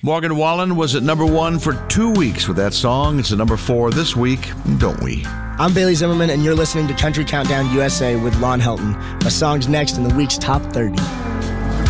Morgan Wallen was at number 1 for 2 weeks with that song. It's at number 4 this week, Don't We? I'm Bailey Zimmerman, and you're listening to Country Countdown USA with Lon Helton. A song's next in the week's top 30.